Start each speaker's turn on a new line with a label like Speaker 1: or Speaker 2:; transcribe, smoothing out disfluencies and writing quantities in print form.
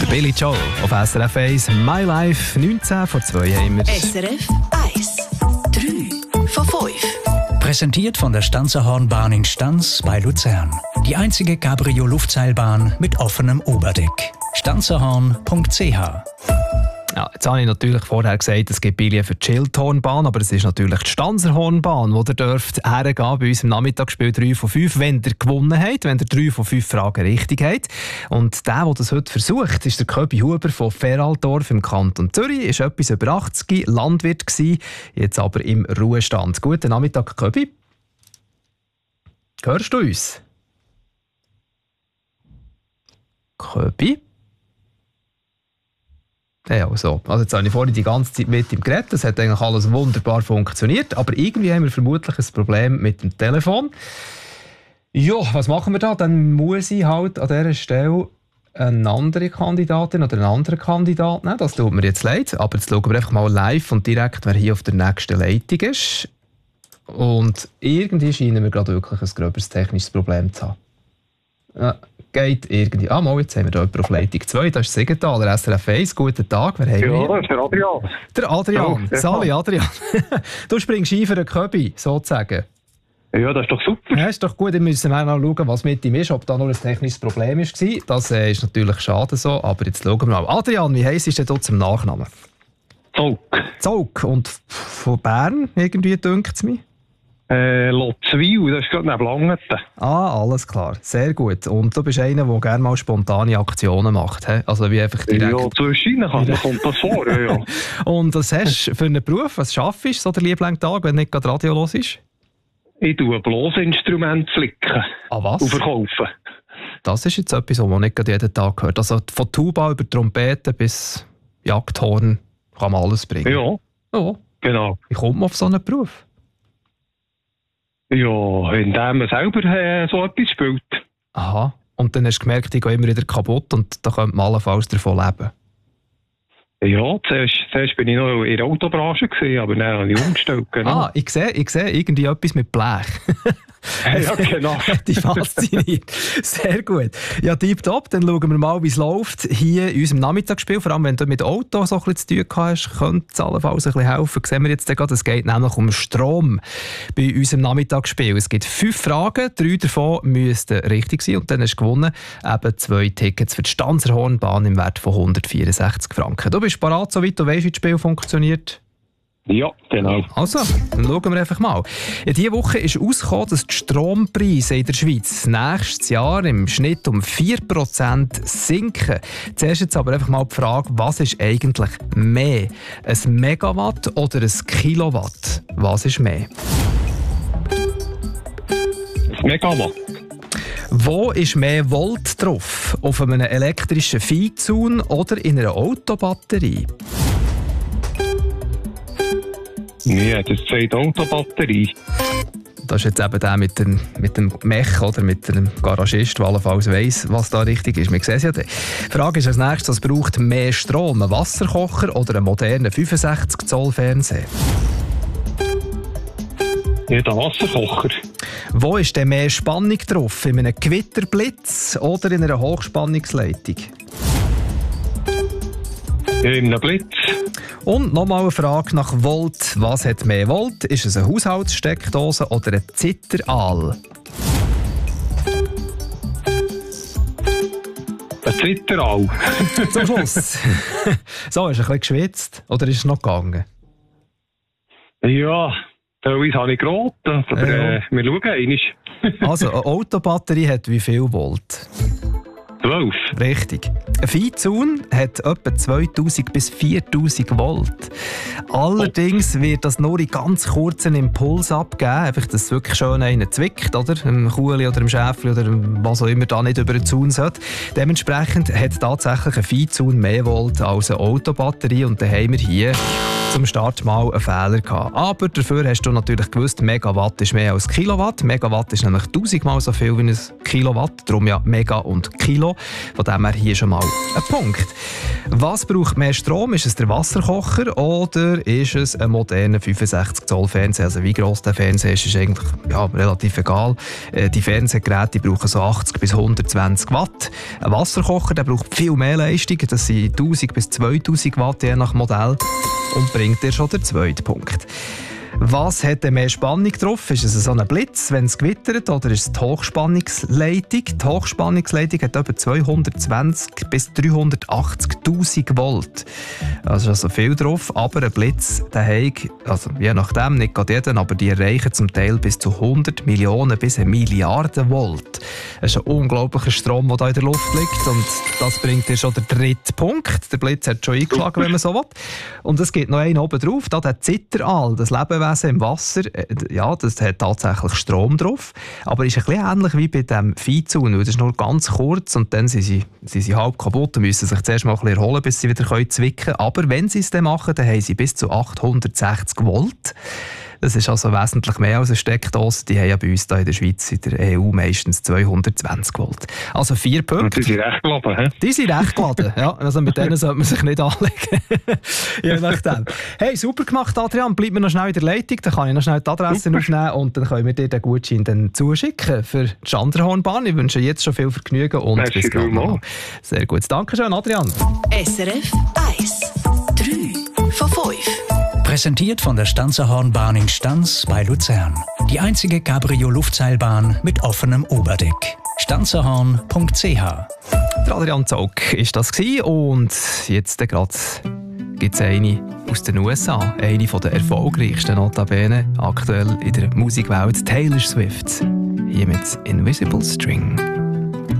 Speaker 1: Billy Joel auf SRF 1, My Life, 19 vor 2 haben wir.
Speaker 2: SRF 1, 3 von 5.
Speaker 3: Präsentiert von der Stanzerhornbahn in Stanz bei Luzern. Die einzige Cabrio-Luftseilbahn mit offenem Oberdeck. stanzerhorn.ch.
Speaker 1: Ja, jetzt habe ich natürlich vorher gesagt, es gibt Billen für die Schildhornbahn, aber es ist natürlich die Stanzerhornbahn, wo ihr dürft hergehen bei uns im Nachmittagsspiel 3 von 5, wenn ihr gewonnen habt, wenn ihr 3 von 5 Fragen richtig habt. Und der das heute versucht, ist der Köbi Huber von Feraldorf im Kanton Zürich. Ist etwas über 80, Landwirt gewesen, jetzt aber im Ruhestand. Guten Nachmittag, Köbi. Hörst du uns? Köbi? Ja, also jetzt habe ich vorhin die ganze Zeit mit ihm geredet. Das hat eigentlich alles wunderbar funktioniert. Aber irgendwie haben wir vermutlich ein Problem mit dem Telefon. Ja, was machen wir da? Dann muss ich halt an dieser Stelle eine andere Kandidatin oder einen anderen Kandidat nehmen. Das tut mir jetzt leid. Aber jetzt schauen wir einfach mal live und direkt, wer hier auf der nächsten Leitung ist. Und irgendwie scheinen wir gerade wirklich ein gröberes technisches Problem zu haben. Ja, geht irgendwie. Mal, jetzt haben wir hier jemanden auf Leitung 2. Das ist Siegenthaler, SRF 1. Guten Tag, wer haben wir?
Speaker 4: Ja, das ist der Adrian.
Speaker 1: Der Adrian. Sali, Adrian. Du springst ein für den Köbi, sozusagen.
Speaker 4: Ja, das ist doch super.
Speaker 1: Ja, ist doch gut. Wir müssen auch noch schauen, was mit ihm ist, ob da noch ein technisches Problem war. Das ist natürlich schade so, aber jetzt schauen wir mal. Adrian, wie heisst ist denn dort zum Nachnamen?
Speaker 4: Zog.
Speaker 1: Zog. Und von Bern irgendwie, dünkt es mich?
Speaker 4: Lotzwil, das ist gerade neben Langenthal.
Speaker 1: Alles klar. Sehr gut. Und du bist einer, der gerne mal spontane Aktionen macht. He? Also wie einfach direkt...
Speaker 4: Ja, zwischendurch kommt das vor. Ja.
Speaker 1: Und was hast du für einen Beruf? Was schaffst du so der Lieblingstag, wenn nicht gerade Radio los ist?
Speaker 4: Ich tue Blosinstrumente flicken.
Speaker 1: Was?
Speaker 4: Und verkaufen.
Speaker 1: Das ist jetzt etwas, was man nicht gerade jeden Tag hört. Also von Tuba über Trompeten bis Jagdhorn kann man alles bringen.
Speaker 4: Ja, genau.
Speaker 1: Wie kommt man auf so einen Beruf?
Speaker 4: Ja, indem man selber so etwas spielt.
Speaker 1: Aha. Und dann hast du gemerkt, ich gehe immer wieder kaputt und da könnte man allenfalls davon leben.
Speaker 4: Ja, zuerst bin ich noch in der Autobranche gewesen, aber dann habe ich umgestellt. Genau.
Speaker 1: Ich sehe irgendwie etwas mit Blech.
Speaker 4: Ja, genau.
Speaker 1: Die fasziniert. Sehr gut. Ja, tipptopp. Dann schauen wir mal, wie es läuft hier in unserem Nachmittagsspiel. Vor allem, wenn du mit Auto so ein bisschen zu tun hast, könnte es allenfalls ein bisschen helfen. Sehen wir jetzt gerade, es geht nämlich um Strom bei unserem Nachmittagsspiel. Es gibt 5 Fragen, 3 davon müssten richtig sein und dann hast du gewonnen eben 2 Tickets für die Stanzerhornbahn im Wert von 164 Franken. Du bist bereit, soweit du weißt, wie das Spiel funktioniert?
Speaker 4: Ja, genau.
Speaker 1: Also, dann schauen wir einfach mal. Ja, diese Woche ist herausgekommen, dass die Strompreise in der Schweiz nächstes Jahr im Schnitt um 4% sinken. Zuerst jetzt aber einfach mal die Frage, was ist eigentlich mehr? Ein Megawatt oder ein Kilowatt? Was ist mehr?
Speaker 4: Ein Megawatt.
Speaker 1: Wo ist mehr Volt drauf? Auf einem elektrischen Viehzaun oder in einer Autobatterie?
Speaker 4: Ja, das ist die Autobatterie.
Speaker 1: Das ist jetzt eben der mit dem Mech oder mit dem Garagist, der allenfalls weiss, was da richtig ist. Wir sehen es ja dann. Die Frage ist als nächstes, was braucht mehr Strom? Ein Wasserkocher oder einen modernen 65 Zoll Fernseher?
Speaker 4: Ja, der Wasserkocher.
Speaker 1: Wo ist denn mehr Spannung drauf? In einem Gewitterblitz oder in einer Hochspannungsleitung?
Speaker 4: Ja, in einem Blitz.
Speaker 1: Und nochmal eine Frage nach Volt. Was hat mehr Volt? Ist es eine Haushaltssteckdose oder ein Zitteraal?
Speaker 4: Ein Zitteraal.
Speaker 1: Zum Schluss. So, hast du ein bisschen geschwitzt? Oder ist es noch gegangen?
Speaker 4: Ja, teilweise habe ich geraten, aber
Speaker 1: Ja.
Speaker 4: wir schauen einmal.
Speaker 1: Also, eine Autobatterie hat wie viel Volt?
Speaker 4: 12.
Speaker 1: Richtig. Ein Viehzaun hat etwa 2000 bis 4000 Volt. Allerdings wird das nur in ganz kurzen Impuls abgeben, einfach, dass es wirklich schön einen zwickt, oder? Im Kuhli oder im Schäfli oder was auch immer da nicht über den Zaun sollte. Dementsprechend hat tatsächlich ein Viehzaun mehr Volt als eine Autobatterie und dann haben wir hier zum Start mal einen Fehler gehabt. Aber dafür hast du natürlich gewusst, Megawatt ist mehr als Kilowatt. Megawatt ist nämlich 1000 Mal so viel wie ein Kilowatt, darum ja Mega und Kilo. Von dem her hier schon mal ein Punkt. Was braucht mehr Strom? Ist es der Wasserkocher oder ist es ein moderner 65 Zoll Fernseher? Also wie gross der Fernseher ist eigentlich relativ egal. Die Fernsehgeräte brauchen so 80 bis 120 Watt. Ein Wasserkocher der braucht viel mehr Leistung. Das sind 1000 bis 2000 Watt je nach Modell und bringt dir schon den zweiten Punkt. Was hat denn mehr Spannung drauf? Ist es so ein Blitz, wenn es gewittert, oder ist es die Hochspannungsleitung? Die Hochspannungsleitung hat etwa 220 bis 380'000 Volt. Also viel drauf, aber ein Blitz, der hat, also je nachdem, nicht gerade jeden, aber die erreichen zum Teil bis zu 100 Millionen bis 1 Milliarde Volt. Das ist ein unglaublicher Strom, der da in der Luft liegt, und das bringt dir schon den dritten Punkt. Der Blitz hat schon eingeschlagen, wenn man so will. Und es gibt noch einen oben drauf, da der Zitteraal, das Lebewesen im Wasser, das hat tatsächlich Strom drauf, aber ist ein bisschen ähnlich wie bei dem Viehzaun. Das ist nur ganz kurz und dann sind sie halb kaputt und müssen sich zuerst mal ein bisschen erholen, bis sie wieder zwicken können. Aber wenn sie es dann machen, dann haben sie bis zu 860 Volt. Das ist also wesentlich mehr als eine Steckdose. Die haben ja bei uns hier in der Schweiz, in der EU, meistens 220 Volt. Also 4 Punkte.
Speaker 4: Die sind recht geladen, he?
Speaker 1: Die sind recht geladen, ja. Also mit denen sollte man sich nicht anlegen. Je nachdem. Hey, super gemacht, Adrian. Bleib mir noch schnell in der Leitung. Dann kann ich noch schnell die Adresse aufnehmen und dann können wir dir den Gutschein dann zuschicken für die Schanderhornbahn. Ich wünsche jetzt schon viel Vergnügen und bis gleich mal. Sehr gut. Dankeschön, Adrian.
Speaker 2: SRF 1. 3 von 5.
Speaker 3: Präsentiert von der Stanzerhornbahn in Stans bei Luzern. Die einzige Cabrio-Luftseilbahn mit offenem Oberdeck. Stanzerhorn.ch.
Speaker 1: Der Adrian Zog war das und jetzt gerade gibt es eine aus den USA, eine der erfolgreichsten Notabene aktuell in der Musikwelt, Taylor Swift. Hier mit Invisible String.